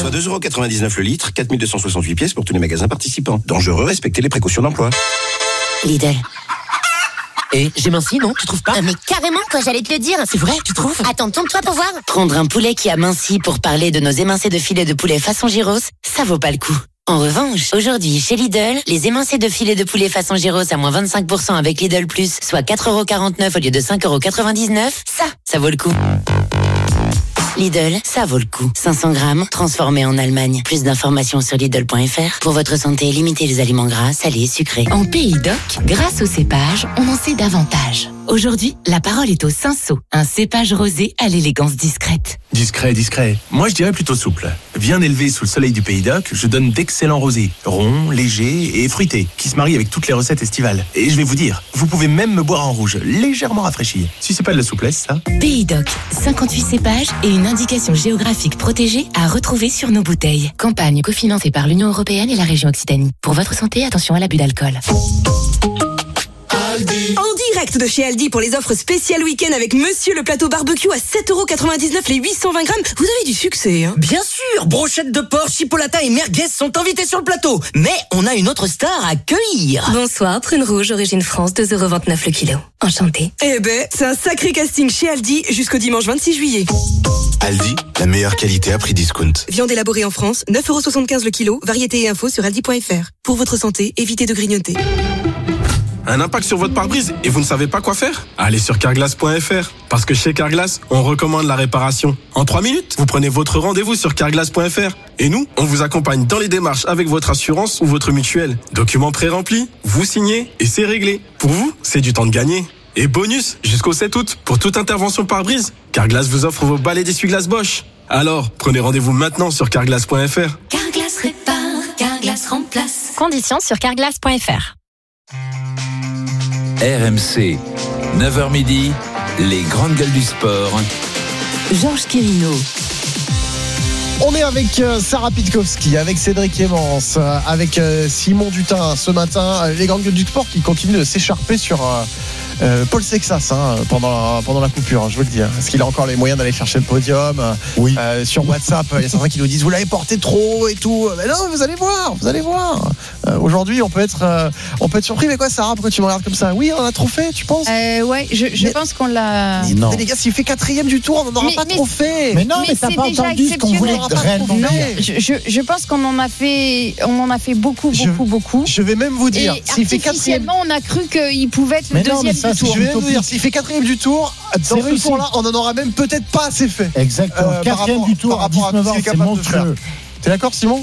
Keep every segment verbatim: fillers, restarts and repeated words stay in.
Soit deux euros quatre-vingt-dix-neuf le litre, quatre mille deux cent soixante-huit pièces pour tous les magasins participants. Dangereux, respectez les précautions d'emploi. Lidl. Et j'ai minci, non? Tu trouves pas? Ah mais carrément, quoi, j'allais te le dire. C'est vrai, tu trouves? Attends, tourne-toi pour voir. Prendre un poulet qui a minci pour parler de nos émincés de filet de poulet façon gyros, ça vaut pas le coup. En revanche, aujourd'hui, chez Lidl, les émincés de filet de poulet façon gyros à moins vingt-cinq pour cent avec Lidl Plus, soit quatre euros quarante-neuf au lieu de cinq euros quatre-vingt-dix-neuf, ça, ça vaut le coup. Lidl, ça vaut le coup. cinq cents grammes, transformés en Allemagne. Plus d'informations sur Lidl point F R. Pour votre santé, limitez les aliments gras, salés, sucrés. En Pays d'Oc, grâce au cépage, on en sait davantage. Aujourd'hui, la parole est au Cinsault, un cépage rosé à l'élégance discrète. Discret, discret. Moi, je dirais plutôt souple. Bien élevé sous le soleil du Pays d'Oc, je donne d'excellents rosés. Ronds, légers et fruités, qui se marient avec toutes les recettes estivales. Et je vais vous dire, vous pouvez même me boire en rouge, légèrement rafraîchi. Si c'est pas de la souplesse, ça. Pays d'Oc, cinquante-huit cépages et une indication géographique protégée à retrouver sur nos bouteilles. Campagne cofinancée par l'Union européenne et la région Occitanie. Pour votre santé, attention à l'abus d'alcool. En direct de chez Aldi pour les offres spéciales week-end avec Monsieur le plateau barbecue à sept euros quatre-vingt-dix-neuf les huit cent vingt grammes. Vous avez du succès, hein? Bien sûr, brochettes de porc, chipolata et merguez sont invités sur le plateau. Mais on a une autre star à accueillir. Bonsoir, prune rouge, origine France, deux euros vingt-neuf le kilo. Enchanté. Eh ben, c'est un sacré casting chez Aldi jusqu'au dimanche vingt-six juillet. Aldi, la meilleure qualité à prix discount. Viande élaborée en France, neuf euros soixante-quinze le kilo. Variété et infos sur aldi point F R. Pour votre santé, évitez de grignoter. Un impact sur votre pare-brise et vous ne savez pas quoi faire? Allez sur carglass point F R. Parce que chez Carglass, on recommande la réparation. En trois minutes, vous prenez votre rendez-vous sur carglass point F R. Et nous, on vous accompagne dans les démarches avec votre assurance ou votre mutuelle. Documents pré-remplis, vous signez et c'est réglé. Pour vous, c'est du temps de gagner. Et bonus, jusqu'au sept août, pour toute intervention pare-brise, Carglass vous offre vos balais d'essuie-glace Bosch. Alors, prenez rendez-vous maintenant sur carglass point F R. Carglass répare, Carglass remplace. Conditions sur carglass point F R. R M C, neuf heures midi, les grandes gueules du sport. Georges Quirino. On est avec Sarah Pitkowski, avec Cédric Emmons, avec Simon Dutin ce matin. Les grandes gueules du sport qui continuent de s'écharper sur euh, Paul Sexas hein, pendant, pendant la coupure, hein, je vous le dis. Hein. Est-ce qu'il a encore les moyens d'aller chercher le podium? Oui. Euh, sur WhatsApp, il y a certains qui nous disent vous l'avez porté trop et tout. Mais non, vous allez voir, vous allez voir. Euh, aujourd'hui, on peut être, euh, on peut être surpris. Mais quoi, Sarah, pourquoi tu me regardes comme ça? Oui, on a trop fait, tu penses? euh, Ouais, je, je mais, pense qu'on l'a. Mais non. Mais les gars, s'il fait quatrième du tour, on n'en aura pas mais, trop fait. Mais non, mais, mais t'as pas entendu ce qu'on voulait réellement dire. Je, je, je pense qu'on en a fait, on en a fait beaucoup, beaucoup, je, beaucoup. Je vais même vous dire, et s'il fait quatrième, on a cru qu'il pouvait être le mais deuxième non, mais ça, du tour. Je vais même vous dire, s'il fait quatrième du tour, dans ce tour-là, on en aura même peut-être pas assez fait. Exactement. Euh, quatrième du tour à dix-neuf heures, c'est monstrueux. T'es d'accord, Simon?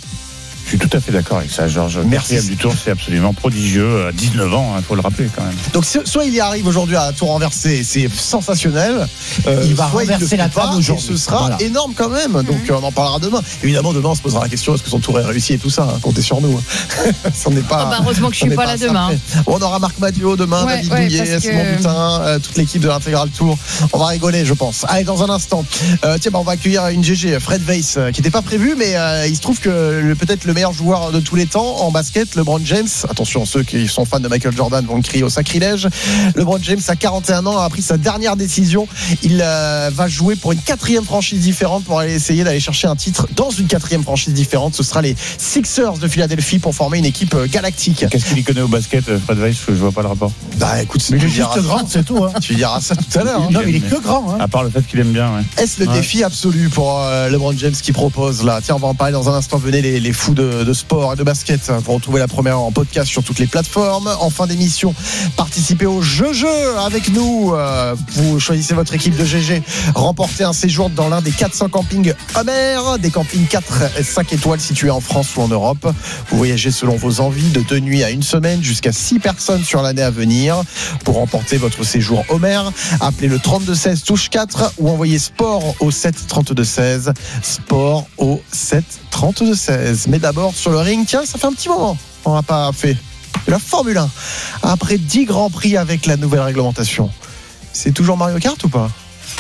Je suis tout à fait d'accord avec ça, Georges. Merci. Quatrième du tour, c'est absolument prodigieux. À dix-neuf ans, il hein, faut le rappeler quand même. Donc, soit il y arrive aujourd'hui à tour renversé, c'est sensationnel. Euh, il va renverser la table aujourd'hui. Ce sera voilà. énorme quand même. Donc, mmh. on en parlera demain. Évidemment, demain, on se posera la question est-ce que son tour est réussi et tout ça. Hein, comptez sur nous. Ça n'est pas. Oh bah heureusement que je suis pas, pas là demain. On aura Marc Madio demain, ouais, David ouais, Douillet, Simon que... Butin, euh, toute l'équipe de l'Intégral Tour. On va rigoler, je pense. Allez, dans un instant, euh, tiens, bah, on va accueillir une G G, Fred Weiss, euh, qui n'était pas prévu, mais euh, il se trouve que le, peut-être le meilleur joueur de tous les temps en basket, LeBron James, attention, ceux qui sont fans de Michael Jordan vont crier au sacrilège. LeBron James à quarante et un ans a pris sa dernière décision. Il euh, va jouer pour une quatrième franchise différente pour aller essayer d'aller chercher un titre dans une quatrième franchise différente. Ce sera les Sixers de Philadelphie pour former une équipe galactique. Qu'est-ce qu'il y connaît au basket, Fred Weiss? Je vois pas le rapport. Bah écoute, mais il est juste grand, c'est tout. Hein. Tu diras ça tout à l'heure. Hein. Non, mais il est que grand. Hein. À part le fait qu'il aime bien. Ouais. Est-ce le ouais. défi absolu pour euh, LeBron James qui propose là? Tiens, on va en parler dans un instant. Venez les, les fous de, de sport et de basket. Vous retrouvez la première en podcast sur toutes les plateformes. En fin d'émission, participez au jeu-jeu avec nous. Euh, vous choisissez votre équipe de G G. Remportez un séjour dans l'un des quatre cents campings Hummer, des campings quatre et cinq étoiles situés en France ou en Europe. Vous voyagez selon vos envies de deux nuits à une semaine, jusqu'à six personnes sur l'année à venir. Pour remporter votre séjour Hummer, appelez le trente-deux seize touche quatre ou envoyez sport au sept trente-deux seize. Sport au sept trente-deux seize. Mais d'abord sur le ring, tiens, ça fait un petit moment on n'a pas fait de la Formule un après dix grands prix avec la nouvelle réglementation. C'est toujours Mario Kart ou pas?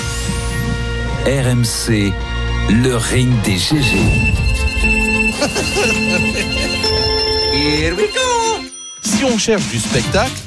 R M C, le ring des G G. Here we go. Si on cherche du spectacle,